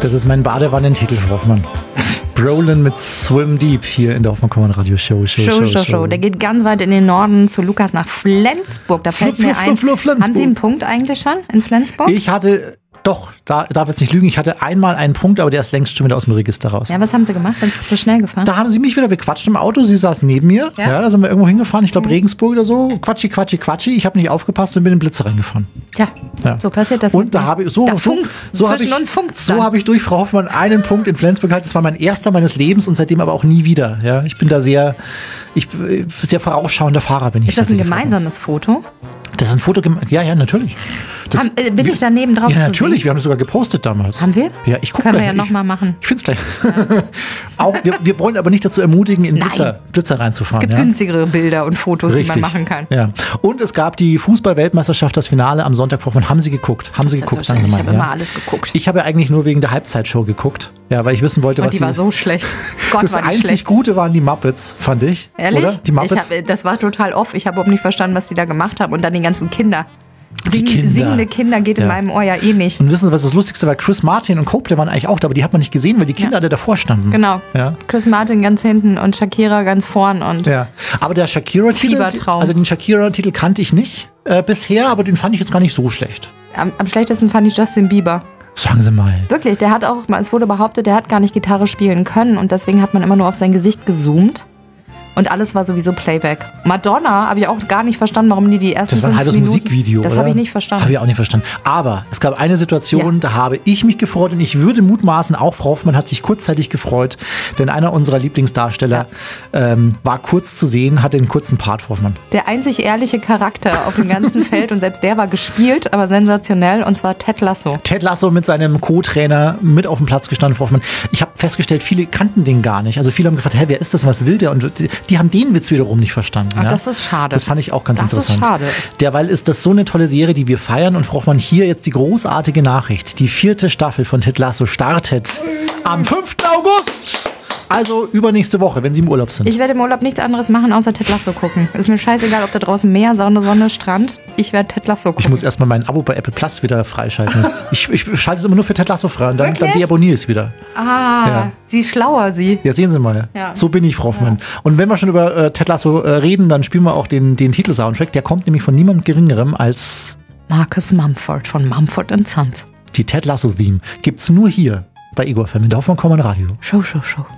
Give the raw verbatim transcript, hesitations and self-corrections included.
Das ist mein Badewannentitel, Frau Hoffmann. Brolin mit Swim Deep hier in der Hoffmann-Kommern Radio Show. Show, Show, Show, Show, Show. Der geht ganz weit in den Norden zu Lukas nach Flensburg. Da fällt Fl- mir Fl- ein. Fl- Flensburg. Haben Sie einen Punkt eigentlich schon in Flensburg? Ich hatte, doch, da darf jetzt nicht lügen, ich hatte einmal einen Punkt, aber der ist längst schon wieder aus dem Register raus. Ja, was haben Sie gemacht? Sind Sie zu schnell gefahren? Da haben sie mich wieder bequatscht im Auto. Sie saß neben mir. Ja? Ja, da sind wir irgendwo hingefahren. Ich glaube, Regensburg oder so. Quatschi, quatschi, quatschi. Ich habe nicht aufgepasst und bin in den Blitzer reingefahren. Tja, Ja. so passiert das. Und mit da mir. habe ich so, da so, funkt's. so habe Zwischen ich, uns funkt's so dann. habe ich durch Frau Hoffmann einen Punkt in Flensburg gehalten. Das war mein erster meines Lebens und seitdem aber auch nie wieder. Ja, ich bin da sehr, ich sehr vorausschauender Fahrer bin ich. Ist das ein tatsächlich. gemeinsames Foto? Das ist ein Foto. gem- Ja, ja, natürlich. Das, Haben, äh, bin ich daneben drauf ja, zu natürlich. sehen? Wir haben das sogar gepostet damals. Haben wir? Ja, ich gucke Können wir gleich. ja Ich- nochmal machen. Ich finde es gleich. Auch, wir, wir wollen aber nicht dazu ermutigen, in Nein. Blitzer, Blitzer reinzufahren. Es gibt ja? günstigere Bilder und Fotos, Richtig. die man machen kann. Ja. Und es gab die Fußball-Weltmeisterschaft, das Finale am Sonntag. Haben Sie geguckt? Haben Sie geguckt? Sagen Sie Ich mal. habe ja. immer alles geguckt. Ich habe ja eigentlich nur wegen der Halbzeitshow geguckt. Ja, weil ich wissen wollte, Und was die Sie... war so schlecht. Gott, das war die einzig schlecht. Gute waren die Muppets, fand ich. Ehrlich? Oder? Die Muppets. Ich hab, das war total off. Ich habe überhaupt nicht verstanden, was die da gemacht haben. Und dann die ganzen Kinder. Die Sing, Kinder. Singende Kinder geht in Ja. meinem Ohr ja eh nicht. Und wissen Sie, was das Lustigste war? Chris Martin und Copley waren eigentlich auch da, aber die hat man nicht gesehen, weil die Kinder Ja. alle davor standen. Genau. Ja. Chris Martin ganz hinten und Shakira ganz vorn. Und Ja, aber der Shakira-Titel, Fiebertraum. also den Shakira-Titel kannte ich nicht äh, bisher, aber den fand ich jetzt gar nicht so schlecht. am, am schlechtesten fand ich Justin Bieber. Sagen Sie mal. Wirklich, der hat auch, es wurde behauptet, der hat gar nicht Gitarre spielen können. Und deswegen hat man immer nur auf sein Gesicht gezoomt. Und alles war sowieso Playback. Madonna habe ich auch gar nicht verstanden, warum die die ersten Das war ein fünf halbes Minuten... Musikvideo, Das oder? habe ich nicht verstanden. Habe ich auch nicht verstanden. Aber es gab eine Situation, Ja. da habe ich mich gefreut und ich würde mutmaßen, auch Frau Hoffmann hat sich kurzzeitig gefreut, denn einer unserer Lieblingsdarsteller ähm, war kurz zu sehen, hatte einen kurzen Part, Frau Hoffmann. Der einzig ehrliche Charakter auf dem ganzen Feld und selbst der war gespielt, aber sensationell, und zwar Ted Lasso. Ted Lasso mit seinem Co-Trainer mit auf dem Platz gestanden, Frau Hoffmann. Ich habe festgestellt, viele kannten den gar nicht. Also viele haben gefragt, hä, wer ist das, was will der? Und die, die haben den Witz wiederum nicht verstanden. Ach, ja? das ist schade. Das fand ich auch ganz Das ist interessant. schade. Derweil ist das so eine tolle Serie, die wir feiern. Und Frau Hoffmann, hier jetzt die großartige Nachricht. Die vierte Staffel von Ted Lasso startet am fünften August. Also übernächste Woche, wenn Sie im Urlaub sind. Ich werde im Urlaub nichts anderes machen, außer Ted Lasso gucken. Ist mir scheißegal, ob da draußen Meer, Sonne, Sonne, Strand. Ich werde Ted Lasso gucken. Ich muss erstmal mein Abo bei Apple Plus wieder freischalten. Ich, ich schalte es immer nur für Ted Lasso frei und dann, dann Wirklich? deabonniere ich es wieder. Ah, Ja. sie ist schlauer, sie. Ja, sehen Sie mal. Ja. So bin ich, Frau Hoffmann. Und wenn wir schon über äh, Ted Lasso äh, reden, dann spielen wir auch den, den Titelsoundtrack. Der kommt nämlich von niemand Geringerem als Marcus Mumford von Mumford and Sons. die Ted Lasso-Theme. Gibt's nur hier bei Igor F M in der Hoffmann-Kommern Radio. Show, show, show.